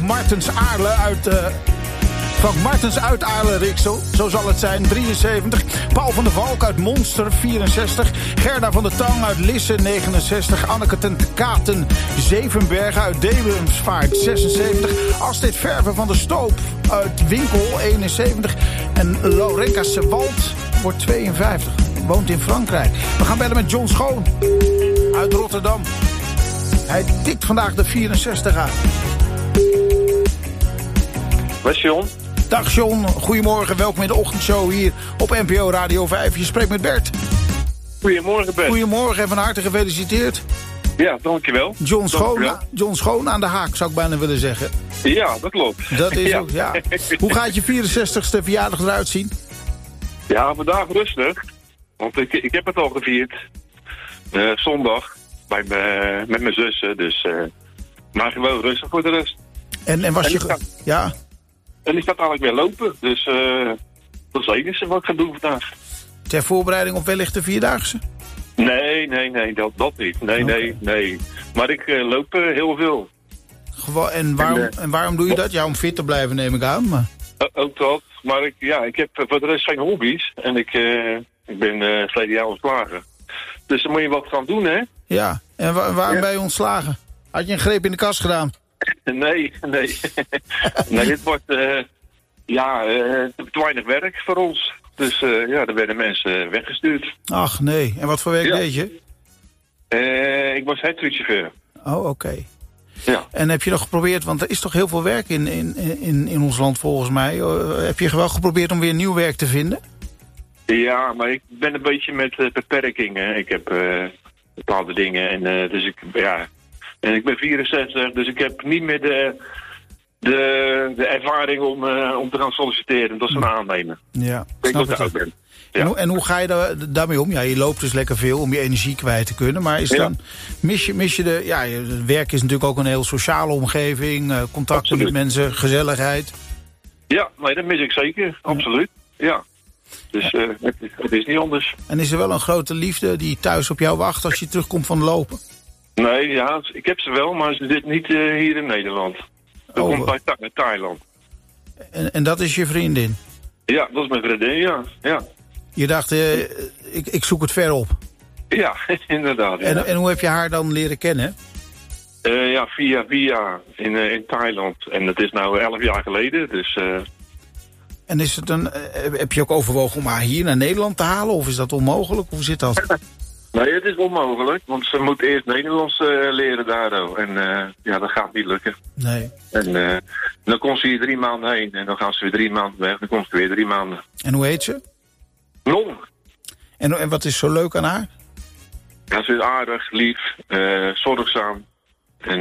Martens Aarle uit... Frank Martens uit Aarle-Riksel, zo zal het zijn, 73. Paul van der Valk uit Monster, 64. Gerda van der Tang uit Lisse, 69. Anneke ten Katen Zevenbergen uit Deelumsvaart, 76. Astrid Verve van der Stoop uit Winkel, 71. En Laurenka Sewald wordt 52. Woont in Frankrijk. We gaan bellen met John Schoon uit Rotterdam. Hij tikt vandaag de 64 aan. Wat, John? Dag John, goedemorgen, welkom in de ochtendshow hier op NPO Radio 5. Je spreekt met Bert. Goedemorgen, Bert. Goedemorgen en van harte gefeliciteerd. Ja, dankjewel. John Schoon aan de haak, zou ik bijna willen zeggen. Ja, dat klopt. Dat is ook, ja. Hoe gaat je 64ste verjaardag eruit zien? Ja, vandaag rustig. Want ik heb het al gevierd. Zondag. Met mijn zussen. Dus, maar gewoon rustig voor de rest. En was je... Ja... En ik ga eigenlijk weer lopen, dus dat is het enige wat ik ga doen vandaag. Ter voorbereiding op wellicht de Vierdaagse? Nee, dat niet. Nee. Maar ik loop heel veel. En waarom doe je dat? Ja, om fit te blijven neem ik aan. Maar... Ook dat, maar ik heb voor de rest geen hobby's. En ik ben verleden jaar ontslagen. Dus dan moet je wat gaan doen, hè? Ja, en waarom ben je ontslagen? Had je een greep in de kast gedaan? Nee. Nee, dit wordt te weinig werk voor ons. Dus er werden mensen weggestuurd. Ach nee, en wat voor werk deed je? Ik was headtruckchauffeur. Oh, oké. Ja. En heb je nog geprobeerd, want er is toch heel veel werk in ons land volgens mij. Heb je wel geprobeerd om weer nieuw werk te vinden? Ja, maar ik ben een beetje met beperkingen. Ik heb bepaalde dingen en dus en ik ben 64, dus ik heb niet meer de ervaring om te gaan solliciteren. Dat is een aannemen. Ja, ik denk dat ik ook ben. Ja. En hoe ga je daarmee om? Ja, je loopt dus lekker veel om je energie kwijt te kunnen. Maar mis je het werk is natuurlijk ook een heel sociale omgeving. Contacten Absoluut. Met mensen, gezelligheid. Ja, nee, dat mis ik zeker. Absoluut. Ja. Dus het is niet anders. En is er wel een grote liefde die thuis op jou wacht als je terugkomt van lopen? Nee, ja, ik heb ze wel, maar ze zit niet hier in Nederland. Ze komt uit Thailand. En dat is je vriendin? Ja, dat is mijn vriendin, ja. Je dacht, ik zoek het ver op? Ja, inderdaad. Ja. En hoe heb je haar dan leren kennen? Via in Thailand. En dat is nou 11 jaar geleden, dus... En is het heb je ook overwogen om haar hier naar Nederland te halen? Of is dat onmogelijk? Hoe zit dat? Nee, het is onmogelijk, want ze moet eerst Nederlands leren daardoor. En dat gaat niet lukken. Nee. En dan komt ze hier 3 maanden heen en dan gaan ze weer 3 maanden weg. Dan komt ze weer 3 maanden. En hoe heet ze? Non. En wat is zo leuk aan haar? Ja, ze is aardig, lief, zorgzaam. En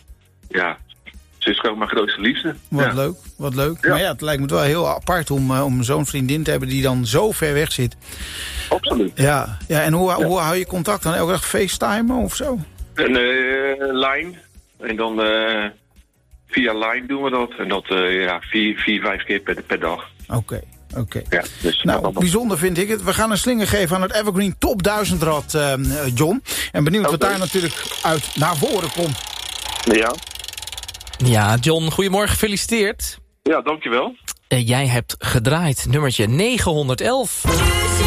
ze is gewoon mijn grootste liefde. Wat leuk. Ja. Maar ja, het lijkt me wel heel apart om zo'n vriendin te hebben die dan zo ver weg zit. Absoluut. Ja. En hoe hou je contact dan? Elke dag FaceTimen of zo? Een lijn. En dan via lijn doen we dat. En dat 4-5 keer per dag. Oké. Ja, dus bijzonder vind ik het. We gaan een slinger geven aan het Evergreen Top 1000 Rad, John. En benieuwd wat daar natuurlijk uit naar voren komt. Ja. Ja, John, goedemorgen, gefeliciteerd. Ja, dankjewel. Jij hebt gedraaid nummertje 911.